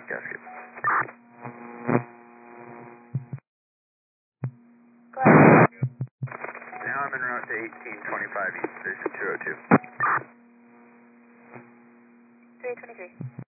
gasket. Go ahead. Now I'm en route to 1825 East, station 202. 323.